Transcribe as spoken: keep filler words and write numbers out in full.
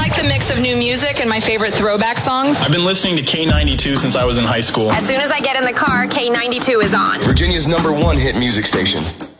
like the mix of new music and my favorite throwback songs. I've been listening to K ninety-two since I was in high school. As soon as I get in the car, K ninety-two is on. Virginia's number one hit music station.